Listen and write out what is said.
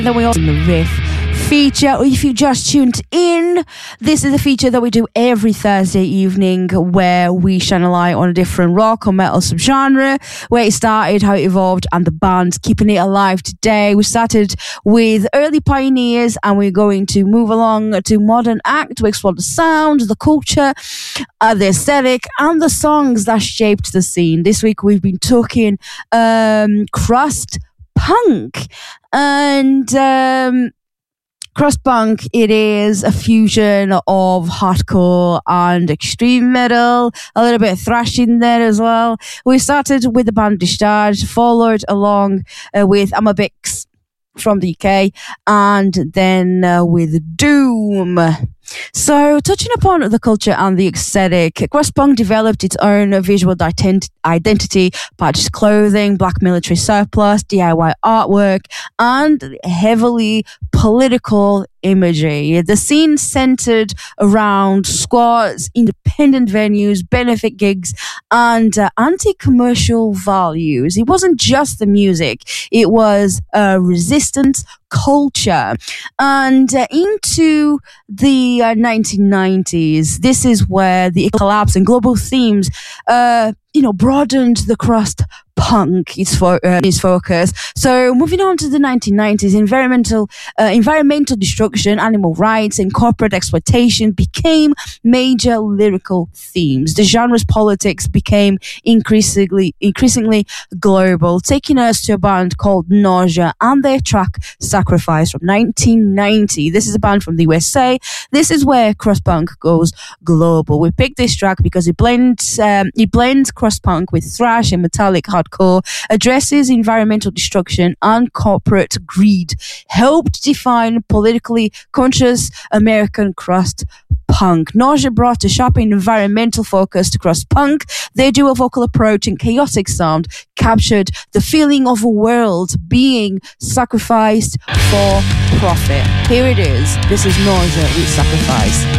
Then we also in the riff feature. If you just tuned in, this is a feature that we do every Thursday evening where we shine a light on a different rock or metal subgenre, where it started, how it evolved, and the band's keeping it alive today. We started with early pioneers and we're going to move along to modern act to explore the sound, the culture, the aesthetic, and the songs that shaped the scene. This week we've been talking crust punk, and crust punk, it is a fusion of hardcore and extreme metal, a little bit of thrash in there as well. We started with the band Discharge, followed along with Amabix from the UK, and then with Doom. So, touching upon the culture and the aesthetic, crust punk developed its own visual identity, patched clothing, black military surplus, DIY artwork, and heavily political imagery. The scene centered around squads, independent venues, benefit gigs, and anti-commercial values. It wasn't just the music, it was resistance culture. And into the 1990s, this is where the collapse and global themes broadened the crust punk its focus. So moving on to the 1990s, environmental destruction, animal rights, and corporate exploitation became major lyrical themes. The genre's politics became increasingly global, taking us to a band called Nausea and their track Sacrifice from 1990. This is a band from the USA. This is where crust punk goes global. We picked this track because it blends crust punk with thrash and metallic hardcore, addresses environmental destruction and corporate greed, helped define politically conscious American crust punk. Nausea brought a sharp environmental focus to crust punk. Their dual vocal approach and chaotic sound captured the feeling of a world being sacrificed for profit. Here it is. This is Nausea with Sacrifice.